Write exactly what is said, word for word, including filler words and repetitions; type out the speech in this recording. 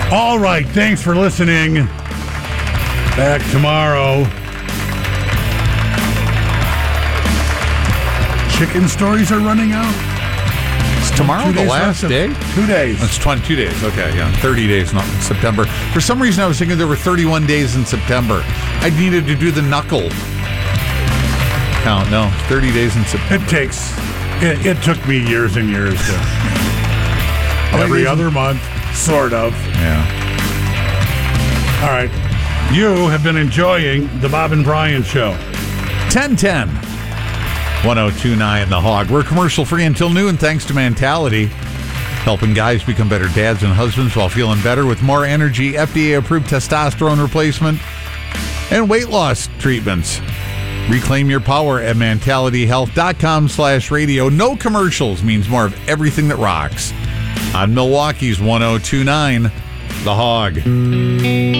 All right, thanks for listening. Back tomorrow. Chicken stories are running out. Is tomorrow the last day? Two days. It's twenty-two days. Okay, yeah. thirty days not in September. For some reason, I was thinking there were thirty-one days in September. I needed to do the knuckle count. No, thirty days in September. It takes, it, it took me years and years to. Every other month, sort of. Yeah. All right. You have been enjoying the Bob and Brian Show. ten ten. ten twenty-nine The Hog. We're commercial free until noon thanks to Mentality. Helping guys become better dads and husbands while feeling better with more energy, F D A-approved testosterone replacement, and weight loss treatments. Reclaim your power at mentalityhealth.com slash radio. No commercials means more of everything that rocks. On Milwaukee's ten twenty-nine The Hog.